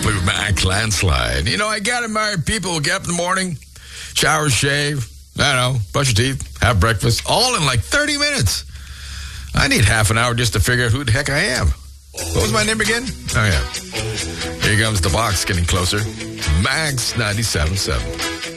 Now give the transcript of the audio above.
Blue Mac landslide. You know, I got admired people who get up in the morning, shower, shave, I don't know, brush your teeth, have breakfast, all in like 30 minutes. I need half an hour just to figure out who the heck I am. What was my name again? Oh, yeah. Here comes the box getting closer. Max 97.7.